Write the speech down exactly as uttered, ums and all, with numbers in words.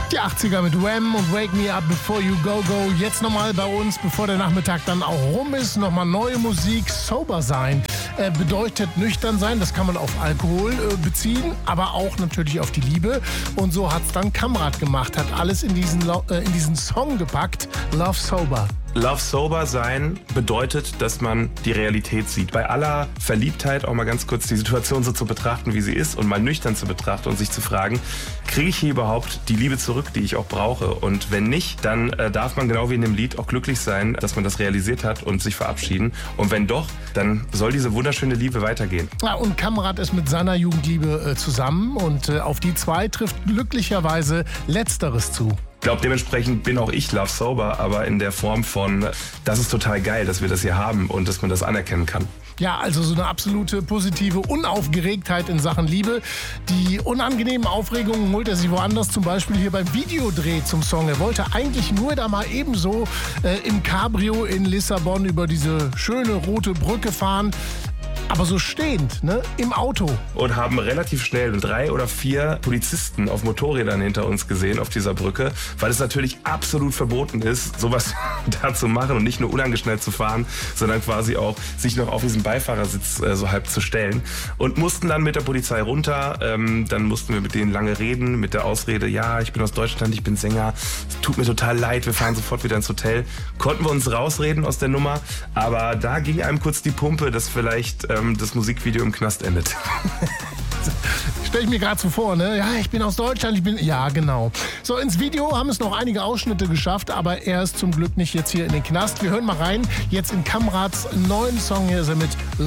Die achtziger mit Wham und Wake Me Up Before You Go Go. Jetzt nochmal bei uns, bevor der Nachmittag dann auch rum ist, nochmal neue Musik. Sober sein äh, bedeutet nüchtern sein. Das kann man auf Alkohol äh, beziehen, aber auch natürlich auf die Liebe. Und so hat es dann Kamrat gemacht, hat alles in diesen, äh, in diesen Song gepackt. Love Sober. Love Sober sein bedeutet, dass man die Realität sieht. Bei aller Verliebtheit auch mal ganz kurz die Situation so zu betrachten, wie sie ist und mal nüchtern zu betrachten und sich zu fragen, kriege ich hier überhaupt die Liebe zurück, die ich auch brauche? Und wenn nicht, dann äh, darf man genau wie in dem Lied auch glücklich sein, dass man das realisiert hat und sich verabschieden. Und wenn doch, dann soll diese wunderschöne Liebe weitergehen. Ja, und Kamrat ist mit seiner Jugendliebe äh, zusammen und äh, auf die zwei trifft glücklicherweise Letzteres zu. Ich glaube, dementsprechend bin auch ich Love Sober, aber in der Form von, das ist total geil, dass wir das hier haben und dass man das anerkennen kann. Ja, also so eine absolute positive Unaufgeregtheit in Sachen Liebe. Die unangenehmen Aufregungen holt er sich woanders, zum Beispiel hier beim Videodreh zum Song. Er wollte eigentlich nur da mal ebenso äh, im Cabrio in Lissabon über diese schöne rote Brücke fahren. Aber so stehend, ne, im Auto. Und haben relativ schnell drei oder vier Polizisten auf Motorrädern hinter uns gesehen auf dieser Brücke, weil es natürlich absolut verboten ist, sowas da zu machen und nicht nur unangeschnallt zu fahren, sondern quasi auch sich noch auf diesen Beifahrersitz äh, so halb zu stellen. Und mussten dann mit der Polizei runter, ähm, dann mussten wir mit denen lange reden, mit der Ausrede, ja, ich bin aus Deutschland, ich bin Sänger, es tut mir total leid, wir fahren sofort wieder ins Hotel. Konnten wir uns rausreden aus der Nummer, aber da ging einem kurz die Pumpe, dass vielleicht das Musikvideo im Knast endet. Stell ich mir gerade so vor, ne? Ja, ich bin aus Deutschland, ich bin... Ja, genau. So, ins Video haben es noch einige Ausschnitte geschafft, aber er ist zum Glück nicht jetzt hier in den Knast. Wir hören mal rein, jetzt in Kamrats neuen Song. Hier ist er mit